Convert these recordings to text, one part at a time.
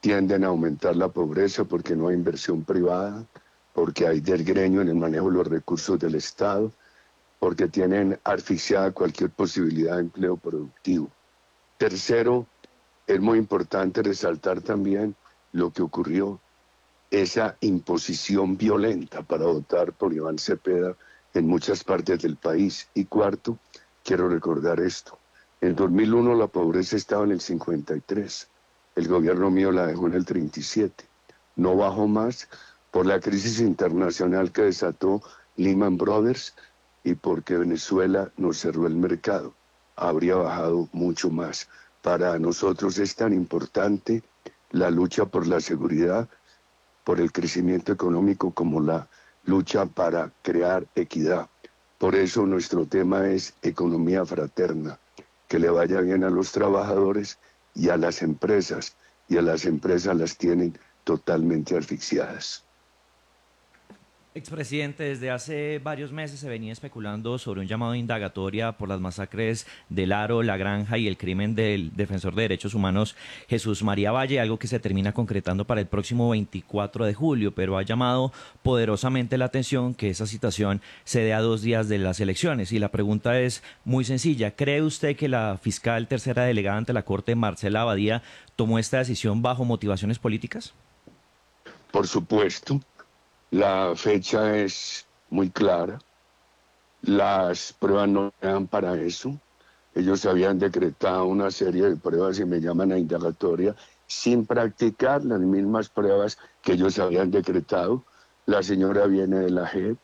tienden a aumentar la pobreza porque no hay inversión privada, porque hay desgreño en el manejo de los recursos del Estado, porque tienen asfixiada cualquier posibilidad de empleo productivo. Tercero, es muy importante resaltar también lo que ocurrió, esa imposición violenta para votar por Iván Cepeda en muchas partes del país. Y cuarto, quiero recordar esto. En 2001 la pobreza estaba en el 53. El gobierno mío la dejó en el 37. No bajó más por la crisis internacional que desató Lehman Brothers y porque Venezuela nos cerró el mercado. Habría bajado mucho más. Para nosotros es tan importante la lucha por la seguridad, por el crecimiento económico, como la lucha para crear equidad. Por eso nuestro tema es economía fraterna, que le vaya bien a los trabajadores y a las empresas, y a las empresas las tienen totalmente asfixiadas. Expresidente, desde hace varios meses se venía especulando sobre un llamado de indagatoria por las masacres del Aro, La Granja y el crimen del defensor de derechos humanos Jesús María Valle, algo que se termina concretando para el próximo 24 de julio, pero ha llamado poderosamente la atención que esa citación se dé a 2 días de las elecciones. Y la pregunta es muy sencilla. ¿Cree usted que la fiscal tercera delegada ante la Corte, Marcela Abadía, tomó esta decisión bajo motivaciones políticas? Por supuesto, la fecha es muy clara, las pruebas no dan para eso. Ellos habían decretado una serie de pruebas y me llaman a indagatoria sin practicar las mismas pruebas que ellos habían decretado. La señora viene de la JEP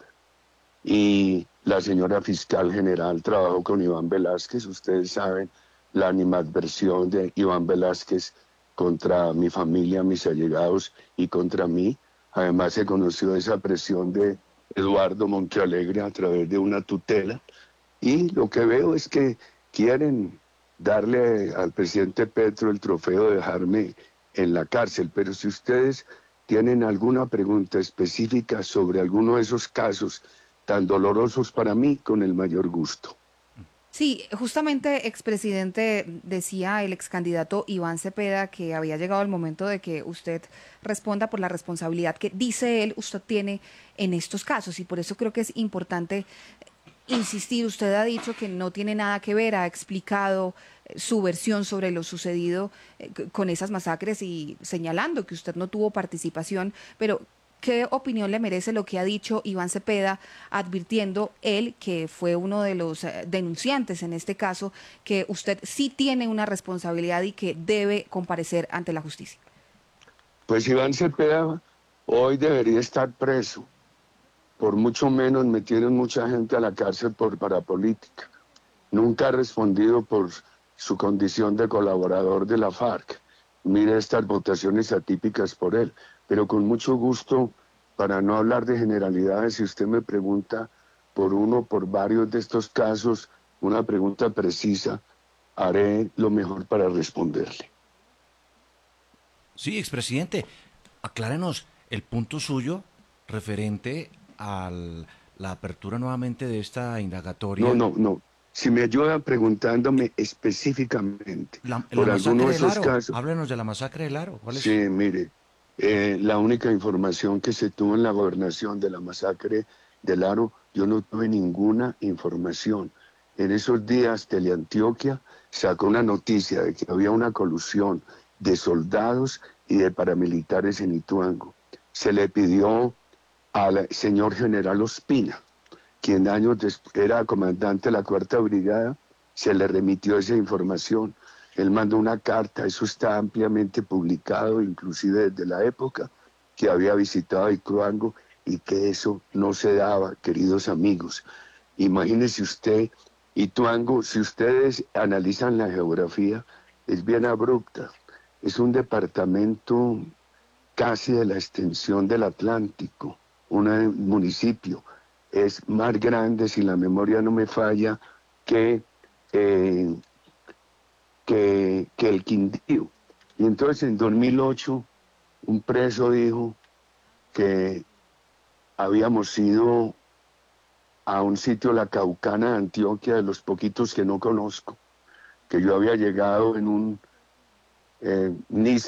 y la señora fiscal general trabajó con Iván Velázquez. Ustedes saben la animadversión de Iván Velázquez contra mi familia, mis allegados y contra mí. Además se conoció esa presión de Eduardo Montealegre a través de una tutela. Y lo que veo es que quieren darle al presidente Petro el trofeo de dejarme en la cárcel, pero si ustedes tienen alguna pregunta específica sobre alguno de esos casos tan dolorosos para mí, con el mayor gusto. Sí, justamente, expresidente, decía el ex candidato Iván Cepeda que había llegado el momento de que usted responda por la responsabilidad que dice él usted tiene en estos casos, y por eso creo que es importante insistir. Usted ha dicho que no tiene nada que ver, ha explicado su versión sobre lo sucedido con esas masacres y señalando que usted no tuvo participación, pero ¿qué opinión le merece lo que ha dicho Iván Cepeda, advirtiendo él, que fue uno de los denunciantes en este caso, que usted sí tiene una responsabilidad y que debe comparecer ante la justicia? Pues Iván Cepeda hoy debería estar preso. Por mucho menos metieron mucha gente a la cárcel por parapolítica. Nunca ha respondido por su condición de colaborador de la FARC. Mire estas votaciones atípicas por él. Pero con mucho gusto, para no hablar de generalidades, si usted me pregunta por uno, por varios de estos casos, una pregunta precisa, haré lo mejor para responderle. Sí, expresidente, aclárenos el punto suyo referente a la apertura nuevamente de esta No, indagatoria. no, no. Si me ayuda preguntándome específicamente La por alguno masacre de del esos Aro, casos. háblenos de la masacre del Aro. ¿Cuál Sí, es? mire, la única información que se tuvo en la gobernación de la masacre del Aro, yo no tuve ninguna información. En esos días, Teleantioquia sacó una noticia de que había una colusión de soldados y de paramilitares en Ituango. Se le pidió al señor general Ospina, quien años después era comandante de la Cuarta Brigada, se le remitió esa información. Él mandó una carta, eso está ampliamente publicado, inclusive desde la época que había visitado Ituango, y que eso no se daba, queridos amigos. Imagínese usted, Ituango, si ustedes analizan la geografía, es bien abrupta. Es un departamento casi de la extensión del Atlántico, un municipio. Es más grande, si la memoria no me falla, que, eh, que el Quindío. Y entonces en 2008 un preso dijo que habíamos ido a un sitio, la Caucana de Antioquia, de los poquitos que no conozco, que yo había llegado en un Nissan